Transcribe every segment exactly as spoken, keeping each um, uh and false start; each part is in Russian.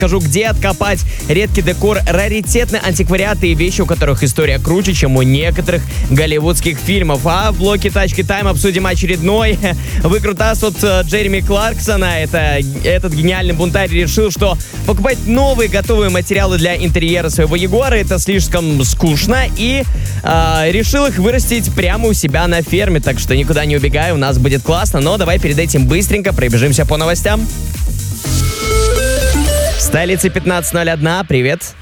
Скажу, где откопать редкий декор, раритетные антиквариаты и вещи, у которых история круче, чем у некоторых голливудских фильмов. А в блоке «Тачки Тайм» обсудим очередной выкрутас от Джереми Кларксона. Это, этот гениальный бунтарь решил, что покупать новые готовые материалы для интерьера своего Ягуара — это слишком скучно, и э, решил их вырастить прямо у себя на ферме. Так что никуда не убегай, у нас будет классно. Но давай перед этим быстренько пробежимся по новостям. Столица пятнадцать ноль один, привет.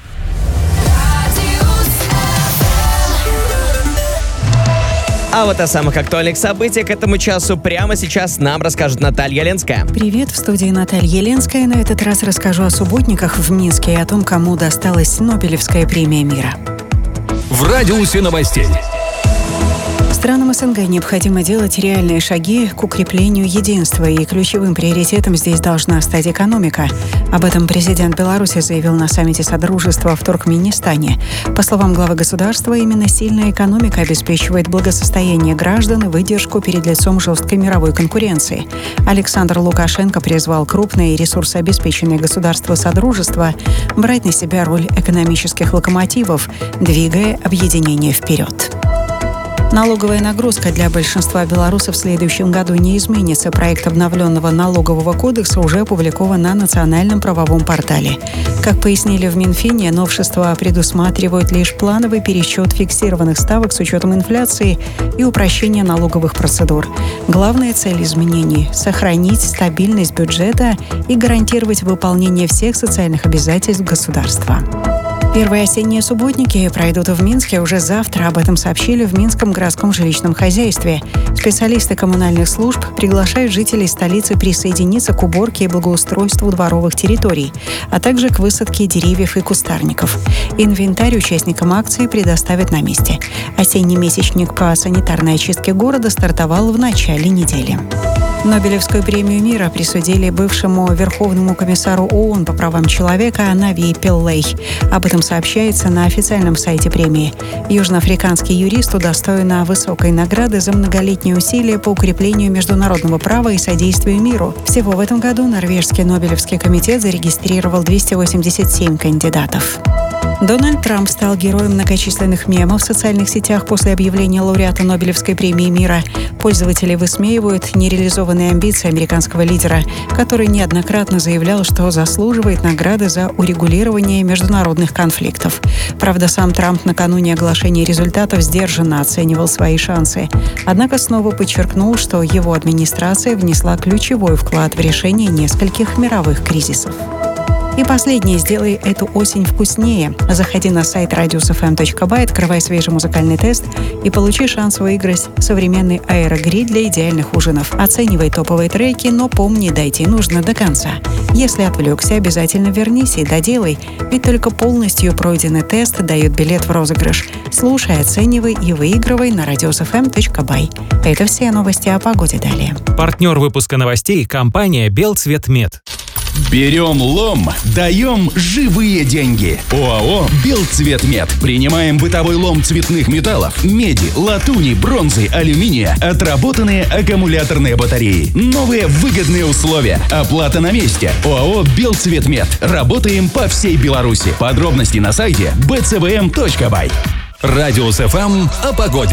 А вот о самых актуальных событиях к этому часу прямо сейчас нам расскажет Наталья Ленская. Привет, в студии Наталья Ленская. На этот раз расскажу о субботниках в Минске и о том, кому досталась Нобелевская премия мира. В радиусе новостей. Странам СНГ необходимо делать реальные шаги к укреплению единства, и ключевым приоритетом здесь должна стать экономика. Об этом президент Беларуси заявил на саммите Содружества в Туркменистане. По словам главы государства, именно сильная экономика обеспечивает благосостояние граждан и выдержку перед лицом жесткой мировой конкуренции. Александр Лукашенко призвал крупные ресурсообеспеченные государства Содружества брать на себя роль экономических локомотивов, двигая объединение вперед. Налоговая нагрузка для большинства белорусов в следующем году не изменится. Проект обновленного налогового кодекса уже опубликован на национальном правовом портале. Как пояснили в Минфине, новшества предусматривают лишь плановый пересчет фиксированных ставок с учетом инфляции и упрощение налоговых процедур. Главная цель изменений – сохранить стабильность бюджета и гарантировать выполнение всех социальных обязательств государства. Первые осенние субботники пройдут в Минске уже завтра. Об этом сообщили в Минском городском жилищном хозяйстве. Специалисты коммунальных служб приглашают жителей столицы присоединиться к уборке и благоустройству дворовых территорий, а также к высадке деревьев и кустарников. Инвентарь участникам акции предоставят на месте. Осенний месячник по санитарной очистке города стартовал в начале недели. Нобелевскую премию мира присудили бывшему Верховному комиссару ООН по правам человека Навии Пиллей. Об этом сообщается на официальном сайте премии. Южноафриканский юрист удостоен высокой награды за многолетние усилия по укреплению международного права и содействию миру. Всего в этом году Норвежский Нобелевский комитет зарегистрировал двести восемьдесят семь кандидатов. Дональд Трамп стал героем многочисленных мемов в социальных сетях после объявления лауреата Нобелевской премии мира. Пользователи высмеивают нереализованные амбиции американского лидера, который неоднократно заявлял, что заслуживает награды за урегулирование международных конфликтов. Правда, сам Трамп накануне оглашения результатов сдержанно оценивал свои шансы. Однако снова подчеркнул, что его администрация внесла ключевой вклад в решение нескольких мировых кризисов. И последнее. Сделай эту осень вкуснее. Заходи на сайт радиус эф эм точка бай, открывай свежий музыкальный тест и получи шанс выиграть современный аэрогриль для идеальных ужинов. Оценивай топовые треки, но помни, дойти нужно до конца. Если отвлекся, обязательно вернись и доделай, ведь только полностью пройденный тест дает билет в розыгрыш. Слушай, оценивай и выигрывай на радиус эф эм точка бай. Это все новости о погоде далее. Партнер выпуска новостей – компания «Белцветмет». Берем лом, даем живые деньги. ОАО «Белцветмет». Принимаем бытовой лом цветных металлов, меди, латуни, бронзы, алюминия, отработанные аккумуляторные батареи. Новые выгодные условия. Оплата на месте. ОАО «Белцветмет». Работаем по всей Беларуси. Подробности на сайте бэ цэ вэ эм точка бай. Радиус эф эм о погоде.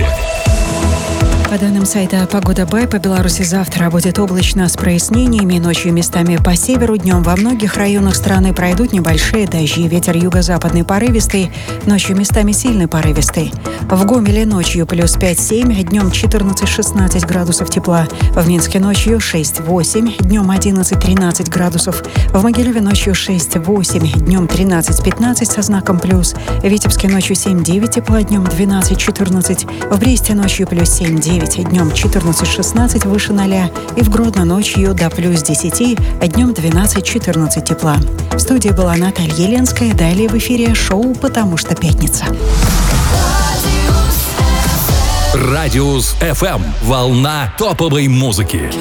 По данным сайта «Погода Бай», по Беларуси завтра будет облачно с прояснениями. Ночью местами по северу, днем во многих районах страны пройдут небольшие дожди. Ветер юго-западный порывистый, ночью местами сильный порывистый. В Гомеле ночью плюс пять-семь, днем четырнадцать-шестнадцать градусов тепла. В Минске ночью шесть-восемь, днем одиннадцать-тринадцать градусов. В Могилеве ночью шесть-восемь, днем тринадцать-пятнадцать со знаком плюс. В Витебске ночью семь-девять тепла, днем двенадцать-четырнадцать. В Бресте ночью плюс семь-девять. Днем четырнадцать-шестнадцать выше ноля, и в Гродно ночью до плюс десять, а днем двенадцать-четырнадцать тепла. В студии была Наталья Ленская. Далее в эфире шоу «Потому что пятница». Радиус эф эм. Волна топовой музыки.